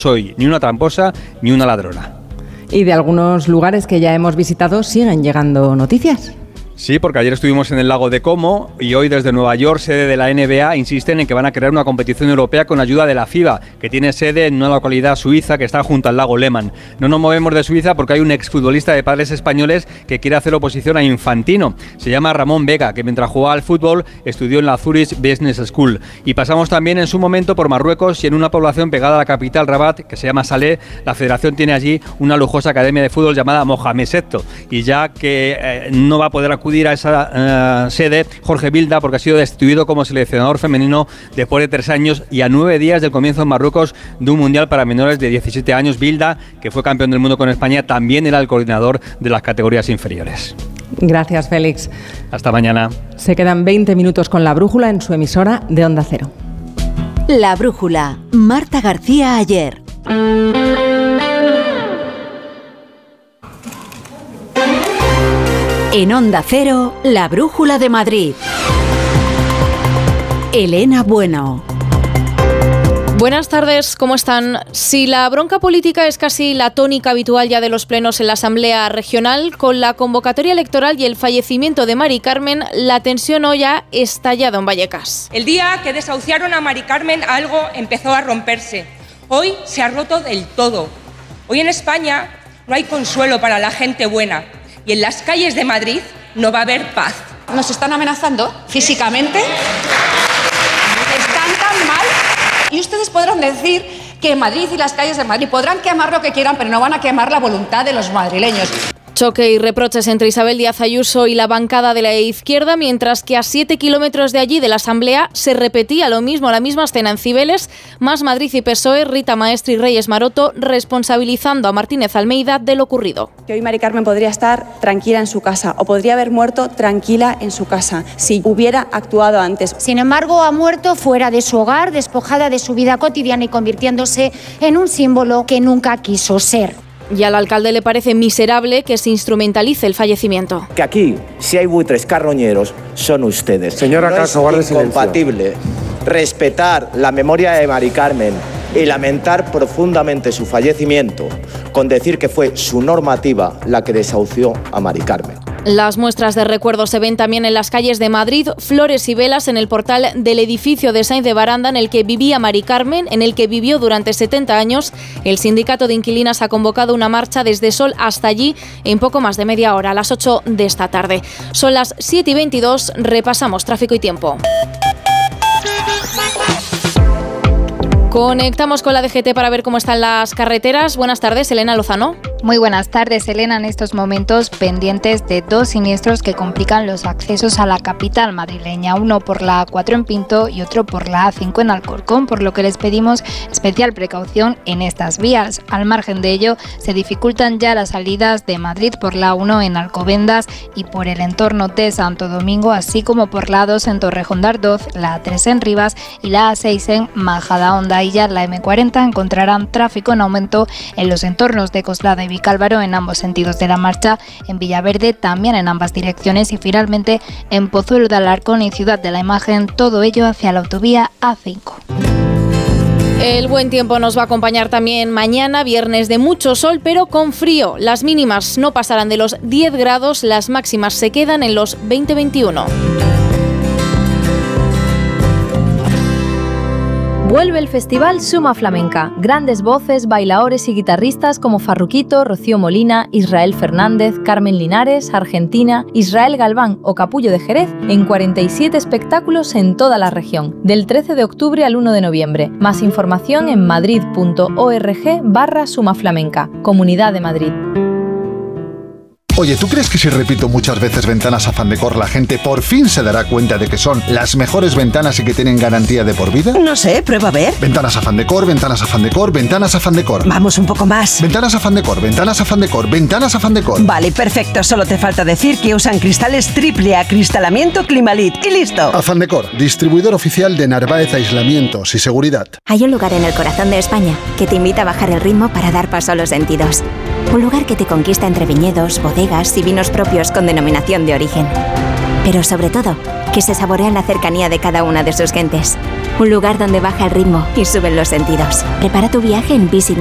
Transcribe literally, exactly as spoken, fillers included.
soy ni una tramposa ni una ladrona. Y de algunos lugares que ya hemos visitado siguen llegando noticias. Sí, porque ayer estuvimos en el lago de Como y hoy desde Nueva York, sede de la N B A, insisten en que van a crear una competición europea con ayuda de la FIBA, que tiene sede en una localidad suiza que está junto al lago Lehmann. No nos movemos de Suiza porque hay un exfutbolista de padres españoles que quiere hacer oposición a Infantino. Se llama Ramón Vega, que mientras jugaba al fútbol estudió en la Zurich Business School. Y pasamos también en su momento por Marruecos y en una población pegada a la capital, Rabat, que se llama Salé. La federación tiene allí una lujosa academia de fútbol llamada Mohamed Setto. Y ya que eh, no va a poder acudir a esa uh, sede Jorge Vilda, porque ha sido destituido como seleccionador femenino después de tres años y a nueve días del comienzo en Marruecos de un mundial para menores de diecisiete años. Vilda, que fue campeón del mundo con España, también era el coordinador de las categorías inferiores. Gracias, Félix. Hasta mañana. Se quedan veinte minutos con La Brújula en su emisora de Onda Cero. La Brújula. Marta García Ayer. En Onda Cero, La Brújula de Madrid. Elena Bueno. Buenas tardes, ¿cómo están? Si la bronca política es casi la tónica habitual ya de los plenos en la Asamblea Regional, con la convocatoria electoral y el fallecimiento de Mari Carmen, la tensión hoy ha estallado en Vallecas. El día que desahuciaron a Mari Carmen, algo empezó a romperse. Hoy se ha roto del todo. Hoy en España no hay consuelo para la gente buena. Y en las calles de Madrid no va a haber paz. Nos están amenazando físicamente, están tan mal, y ustedes podrán decir que Madrid y las calles de Madrid podrán quemar lo que quieran, pero no van a quemar la voluntad de los madrileños. Choque y reproches entre Isabel Díaz Ayuso y la bancada de la izquierda, mientras que a siete kilómetros de allí, de la Asamblea, se repetía lo mismo, la misma escena en Cibeles, Más Madrid y P S O E, Rita Maestre y Reyes Maroto, responsabilizando a Martínez Almeida de lo ocurrido. Que hoy Mari Carmen podría estar tranquila en su casa, o podría haber muerto tranquila en su casa, si hubiera actuado antes. Sin embargo, ha muerto fuera de su hogar, despojada de su vida cotidiana y convirtiéndose en un símbolo que nunca quiso ser. Y al alcalde le parece miserable que se instrumentalice el fallecimiento. Que aquí, si hay buitres carroñeros, son ustedes. Señora Caso, guarde silencio. No es incompatible respetar la memoria de Mari Carmen y lamentar profundamente su fallecimiento con decir que fue su normativa la que desahució a Mari Carmen. Las muestras de recuerdo se ven también en las calles de Madrid, flores y velas en el portal del edificio de Sainz de Baranda en el que vivía Mari Carmen, en el que vivió durante setenta años. El sindicato de inquilinas ha convocado una marcha desde Sol hasta allí en poco más de media hora, a las ocho de esta tarde. Son las siete y veintidós, repasamos tráfico y tiempo. Conectamos con la D G T para ver cómo están las carreteras. Buenas tardes, Elena Lozano. Muy buenas tardes, Elena. En estos momentos pendientes de dos siniestros que complican los accesos a la capital madrileña. Uno por la A cuatro en Pinto y otro por la A cinco en Alcorcón, por lo que les pedimos especial precaución en estas vías. Al margen de ello, se dificultan ya las salidas de Madrid por la A uno en Alcobendas y por el entorno de Santo Domingo, así como por la A dos en Torrejón de Ardoz, la A tres en Rivas y la A seis en Majadahonda. Y ya la eme cuarenta encontrarán tráfico en aumento en los entornos de Coslada y Vicálvaro en ambos sentidos de la marcha, en Villaverde también en ambas direcciones y finalmente en Pozuelo de Alarcón y Ciudad de la Imagen, todo ello hacia la autovía A cinco. El buen tiempo nos va a acompañar también mañana, viernes de mucho sol, pero con frío. Las mínimas no pasarán de los diez grados, las máximas se quedan en los veinte a veintiuno. Vuelve el festival Suma Flamenca. Grandes voces, bailaores y guitarristas como Farruquito, Rocío Molina, Israel Fernández, Carmen Linares, Argentina, Israel Galván o Capullo de Jerez en cuarenta y siete espectáculos en toda la región, del trece de octubre al uno de noviembre. Más información en madrid.org barra Suma Flamenca. Comunidad de Madrid. Oye, ¿tú crees que si repito muchas veces Ventanas Afán Decor la gente por fin se dará cuenta de que son las mejores ventanas y que tienen garantía de por vida? No sé, prueba a ver. Ventanas Afán Decor, Ventanas Afán Decor, Ventanas Afán Decor. Vamos un poco más. Ventanas Afán Decor, Ventanas Afán Decor, Ventanas Afán Decor. Vale, perfecto. Solo te falta decir que usan cristales triple acristalamiento Climalit y listo. Afán Decor, distribuidor oficial de Narváez Aislamientos y Seguridad. Hay un lugar en el corazón de España que te invita a bajar el ritmo para dar paso a los sentidos. Un lugar que te conquista entre viñedos, bodegas y vinos propios con denominación de origen. Pero sobre todo, que se saborea en la cercanía de cada una de sus gentes. Un lugar donde baja el ritmo y suben los sentidos. Prepara tu viaje en Visit